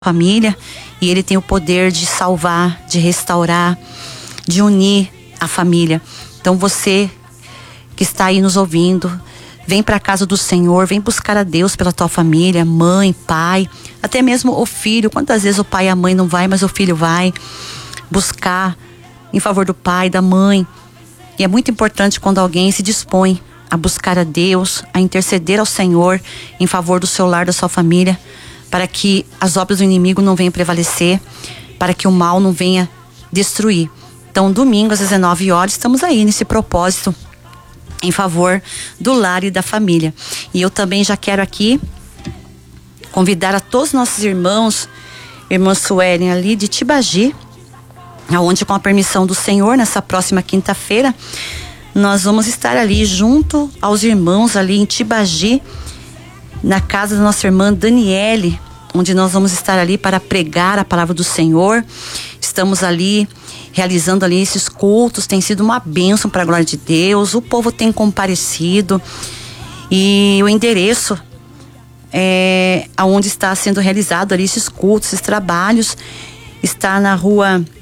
família, e Ele tem o poder de salvar, de restaurar, de unir a família. Então você que está aí nos ouvindo, vem para a casa do Senhor, vem buscar a Deus pela tua família, mãe, pai, até mesmo o filho. Quantas vezes o pai e a mãe não vai, mas o filho vai buscar em favor do pai, da mãe. E é muito importante quando alguém se dispõe a buscar a Deus, a interceder ao Senhor em favor do seu lar, da sua família, para que as obras do inimigo não venham prevalecer, para que o mal não venha destruir. Então, domingo às 19 horas, estamos aí nesse propósito em favor do lar e da família. E eu também já quero aqui convidar a todos os nossos irmãos, irmã Suelen ali de Tibagi, aonde, com a permissão do Senhor, nessa próxima quinta-feira, nós vamos estar ali junto aos irmãos ali em Tibagi, na casa da nossa irmã Daniele, onde nós vamos estar ali para pregar a palavra do Senhor. Estamos ali realizando ali esses cultos, tem sido uma bênção para a glória de Deus. O povo tem comparecido e o endereço aonde está sendo realizado ali esses cultos, esses trabalhos, está na rua